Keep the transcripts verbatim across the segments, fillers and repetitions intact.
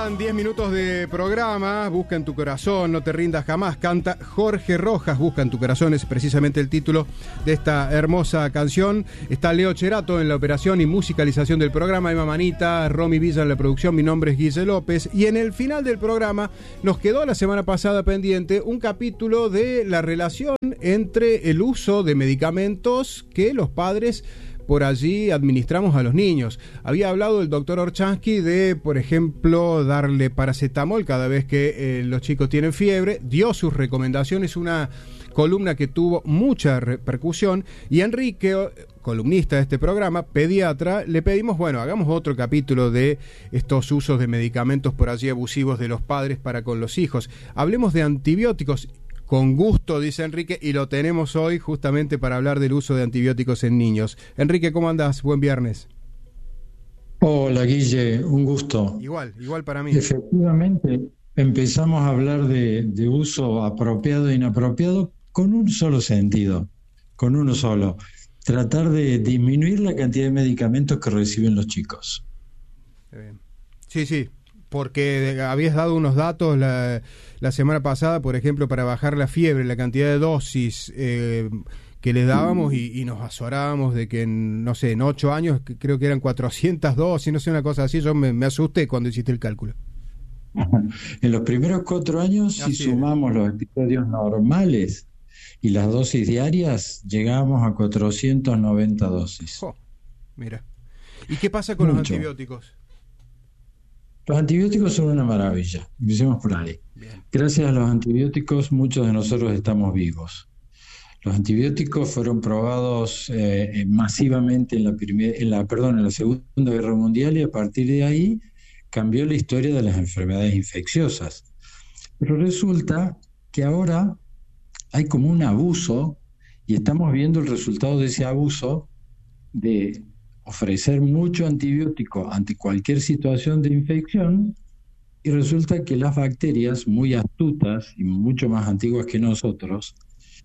Quedan diez minutos de programa. Busca en tu corazón, no te rindas jamás. Canta Jorge Rojas. Busca en tu corazón es precisamente el título de esta hermosa canción. Está Leo Cherato en la operación y musicalización del programa. Emma Manita, Romy Villa en la producción. Mi nombre es Guille López. Y en el final del programa nos quedó la semana pasada pendiente un capítulo de la relación entre el uso de medicamentos que los padres por allí administramos a los niños. Había hablado el doctor Orchansky de, por ejemplo, darle paracetamol cada vez que eh, los chicos tienen fiebre. Dio sus recomendaciones, una columna que tuvo mucha repercusión. Y Enrique, columnista de este programa, pediatra, le pedimos, bueno, hagamos otro capítulo de estos usos de medicamentos por allí abusivos de los padres para con los hijos. Hablemos de antibióticos. Con gusto, dice Enrique, y lo tenemos hoy justamente para hablar del uso de antibióticos en niños. Enrique, ¿cómo andás? Buen viernes. Hola, Guille, un gusto. Igual, igual para mí. Efectivamente, empezamos a hablar de, de uso apropiado e inapropiado con un solo sentido, con uno solo. Tratar de disminuir la cantidad de medicamentos que reciben los chicos. Sí, sí. Porque habías dado unos datos la, la semana pasada, por ejemplo, para bajar la fiebre, la cantidad de dosis eh, que les dábamos y, y nos azorábamos de que, en, no sé, en ocho años creo que eran cuatrocientas dosis, no sé, una cosa así. Yo me, me asusté cuando hiciste el cálculo. En los primeros cuatro años, si Así sumamos es. los episodios normales y las dosis diarias, llegamos a cuatrocientas noventa dosis. Oh, mira. ¿Y qué pasa con Mucho. los antibióticos? Los antibióticos son una maravilla, empecemos por ahí. Bien. Gracias a los antibióticos muchos de nosotros estamos vivos. Los antibióticos fueron probados eh, masivamente en la, primer, en, la, perdón, en la Segunda Guerra Mundial y a partir de ahí cambió la historia de las enfermedades infecciosas. Pero resulta que ahora hay como un abuso y estamos viendo el resultado de ese abuso de ofrecer mucho antibiótico ante cualquier situación de infección y resulta que las bacterias muy astutas y mucho más antiguas que nosotros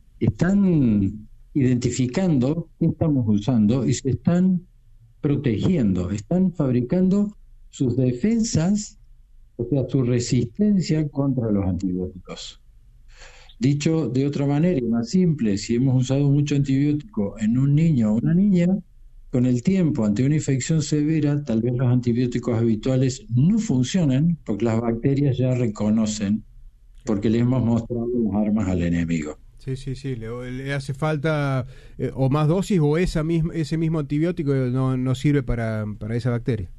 están identificando qué estamos usando y se están protegiendo, están fabricando sus defensas, o sea, su resistencia contra los antibióticos. Dicho de otra manera y más simple, si hemos usado mucho antibiótico en un niño o una niña, con el tiempo, ante una infección severa, tal vez los antibióticos habituales no funcionan porque las bacterias ya reconocen, porque le hemos mostrado las armas al enemigo. Sí, sí, sí, le, le hace falta eh, o más dosis o esa misma, ese mismo antibiótico no, no sirve para, para esa bacteria.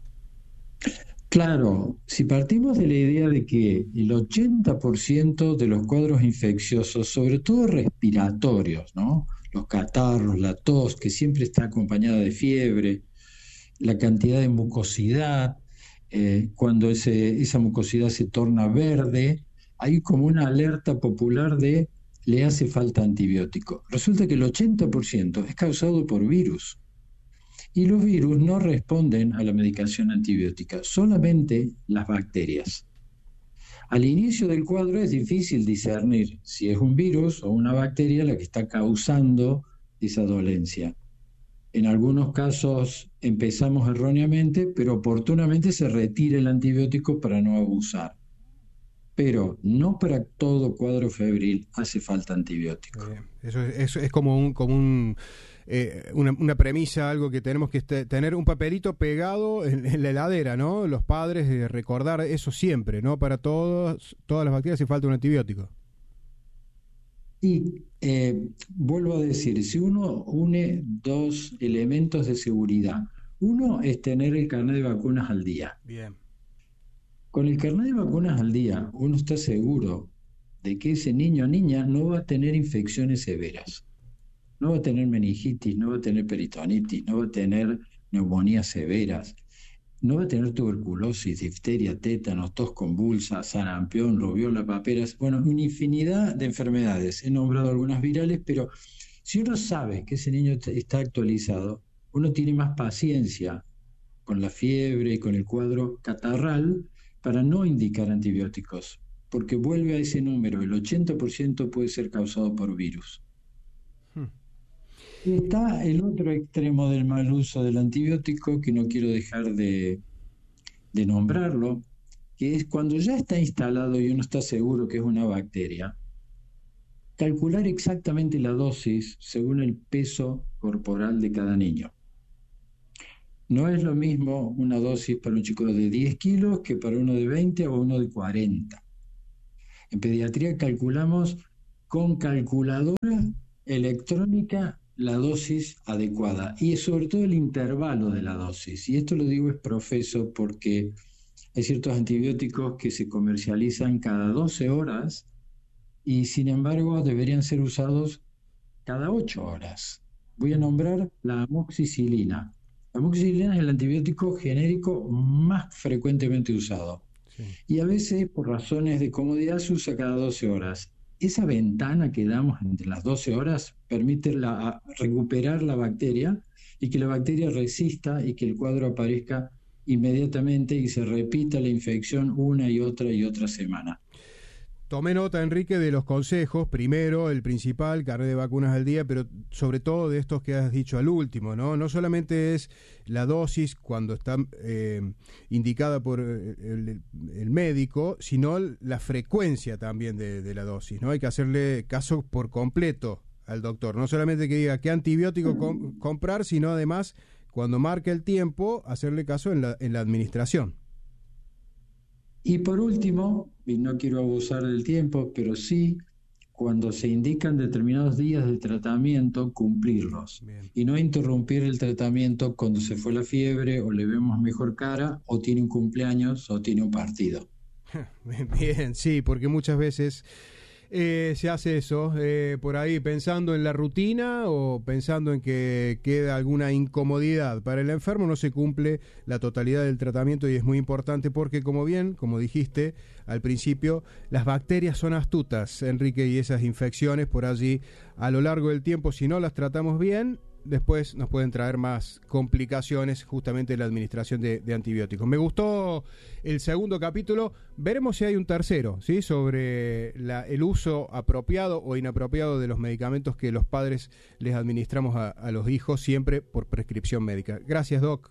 Claro, si partimos de la idea de que el ochenta por ciento de los cuadros infecciosos, sobre todo respiratorios, ¿no? Los catarros, la tos, que siempre está acompañada de fiebre, la cantidad de mucosidad, eh, cuando ese, esa mucosidad se torna verde, hay como una alerta popular de le hace falta antibiótico. Resulta que el ochenta por ciento es causado por virus. Y los virus no responden a la medicación antibiótica, solamente las bacterias. Al inicio del cuadro es difícil discernir si es un virus o una bacteria la que está causando esa dolencia. En algunos casos empezamos erróneamente, pero oportunamente se retira el antibiótico para no abusar. Pero no para todo cuadro febril hace falta antibiótico. Eh, eso, es, eso es como un... Como un... Eh, una, una premisa, algo que tenemos que este, tener un papelito pegado en, en la heladera, ¿no? Los padres, eh, recordar eso siempre, ¿no? Para todos, todas las bacterias hace falta un antibiótico. Y eh, vuelvo a decir, si uno une dos elementos de seguridad, uno es tener el carnet de vacunas al día. Bien. Con el carnet de vacunas al día, uno está seguro de que ese niño o niña no va a tener infecciones severas. No va a tener meningitis, no va a tener peritonitis, no va a tener neumonías severas, no va a tener tuberculosis, difteria, tétanos, tos convulsa, sarampión, rubiola, paperas, bueno, una infinidad de enfermedades. He nombrado algunas virales, pero si uno sabe que ese niño está actualizado, uno tiene más paciencia con la fiebre, con el cuadro catarral, para no indicar antibióticos, porque vuelve a ese número, el ochenta por ciento puede ser causado por virus. Y está el otro extremo del mal uso del antibiótico, que no quiero dejar de, de nombrarlo, que es cuando ya está instalado y uno está seguro que es una bacteria, calcular exactamente la dosis según el peso corporal de cada niño. No es lo mismo una dosis para un chico de diez kilos que para uno de veinte o uno de cuarenta. En pediatría calculamos con calculadora electrónica la dosis adecuada y sobre todo el intervalo de la dosis. Y esto lo digo es profeso porque hay ciertos antibióticos que se comercializan cada doce horas y sin embargo deberían ser usados cada ocho horas. Voy a nombrar la amoxicilina. La amoxicilina es el antibiótico genérico más frecuentemente usado. Sí. Y a veces, por razones de comodidad, se usa cada doce horas. Esa ventana que damos entre las doce horas permite la, recuperar la bacteria y que la bacteria resista y que el cuadro aparezca inmediatamente y se repita la infección una y otra y otra semana. Tomé nota, Enrique, de los consejos. Primero, el principal, carnet de vacunas al día, pero sobre todo de estos que has dicho al último, ¿no? No solamente es la dosis cuando está eh, indicada por el, el médico, sino la frecuencia también de, de la dosis, ¿no? Hay que hacerle caso por completo al doctor. No solamente que diga qué antibiótico com- comprar, sino además, cuando marque el tiempo, hacerle caso en la, en la administración. Y por último, y no quiero abusar del tiempo, pero sí, cuando se indican determinados días de tratamiento, cumplirlos. Bien. Y no interrumpir el tratamiento cuando se fue la fiebre, o le vemos mejor cara, o tiene un cumpleaños, o tiene un partido. Bien, sí, porque muchas veces eh, se hace eso, eh, por ahí pensando en la rutina o pensando en que queda alguna incomodidad. Para el enfermo no se cumple la totalidad del tratamiento y es muy importante porque, como bien, como dijiste al principio, las bacterias son astutas, Enrique, y esas infecciones por allí a lo largo del tiempo, si no las tratamos bien, después nos pueden traer más complicaciones justamente en la administración de, de antibióticos. Me gustó el segundo capítulo. Veremos si hay un tercero, ¿sí? Sobre la, el uso apropiado o inapropiado de los medicamentos que los padres les administramos a, a los hijos, siempre por prescripción médica. Gracias, Doc.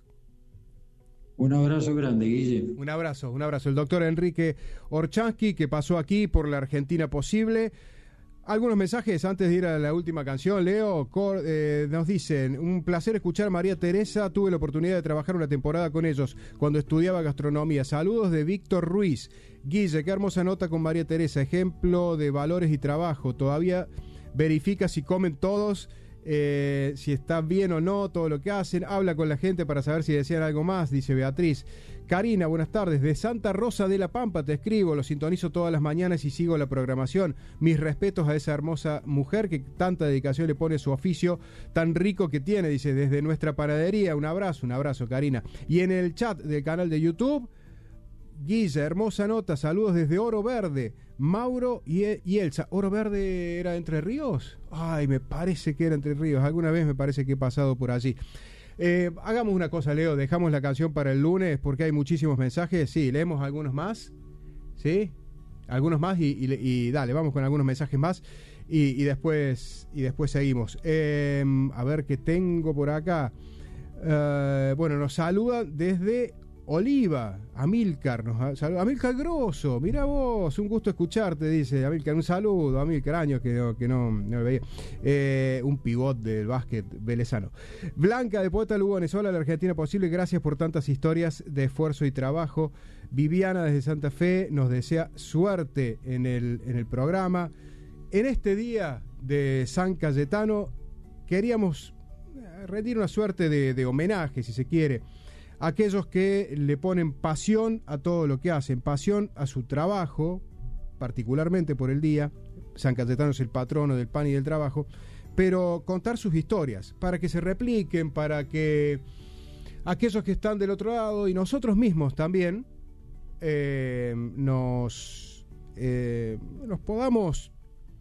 Un abrazo grande, Guille. Un abrazo, un abrazo. El doctor Enrique Orchansky, que pasó aquí por la Argentina Posible. Algunos mensajes antes de ir a la última canción, Leo. Cor, eh, nos dicen, un placer escuchar a María Teresa, tuve la oportunidad de trabajar una temporada con ellos cuando estudiaba gastronomía. Saludos de Víctor Ruiz. Guille, qué hermosa nota con María Teresa, ejemplo de valores y trabajo. Todavía verifica si comen todos, eh, si está bien o no todo lo que hacen, habla con la gente para saber si desean algo más, dice Beatriz. Karina, buenas tardes, de Santa Rosa de la Pampa te escribo, lo sintonizo todas las mañanas y sigo la programación. Mis respetos a esa hermosa mujer que tanta dedicación le pone a su oficio tan rico que tiene, dice, desde nuestra panadería. Un abrazo, un abrazo, Karina. Y en el chat del canal de YouTube, Guilla, hermosa nota, saludos desde Oro Verde, Mauro y, y Elsa. ¿Oro Verde era Entre Ríos? Ay, me parece que era Entre Ríos, alguna vez me parece que he pasado por allí. Eh, hagamos una cosa, Leo, dejamos la canción para el lunes porque hay muchísimos mensajes. Sí, leemos algunos más, ¿sí? Algunos más y, y, y dale, vamos con algunos mensajes más y, y después y después seguimos. Eh, a ver qué tengo por acá. Eh, bueno, nos saluda desde Oliva, Amílcar, nos saluda. Amílcar Grosso, mira vos, un gusto escucharte, dice Amílcar, un saludo, Amílcar, años que, que no, no me veía. Eh, un pivot del básquet velezano. Blanca de Poeta Lugones, hola, la Argentina Posible, gracias por tantas historias de esfuerzo y trabajo. Viviana desde Santa Fe nos desea suerte en el, en el programa. En este día de San Cayetano queríamos rendir una suerte de, de homenaje, si se quiere, aquellos que le ponen pasión a todo lo que hacen, pasión a su trabajo, particularmente por el día. San Cayetano es el patrono del pan y del trabajo, pero contar sus historias para que se repliquen, para que aquellos que están del otro lado y nosotros mismos también eh, nos, eh, nos podamos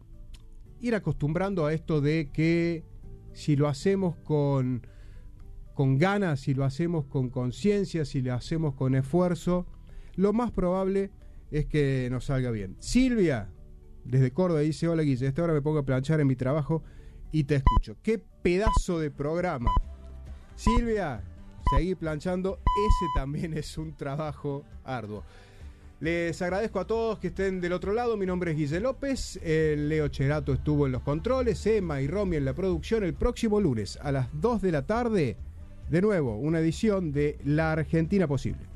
ir acostumbrando a esto de que si lo hacemos con con ganas, si lo hacemos con conciencia, si lo hacemos con esfuerzo, lo más probable es que nos salga bien. Silvia, desde Córdoba, dice, hola Guille, a esta hora me pongo a planchar en mi trabajo y te escucho. ¡Qué pedazo de programa! Silvia, seguí planchando, ese también es un trabajo arduo. Les agradezco a todos que estén del otro lado. Mi nombre es Guille López. Eh, Leo Cherato estuvo en los controles, Emma y Romy en la producción. El próximo lunes a las dos de la tarde, de nuevo, una edición de La Argentina Posible.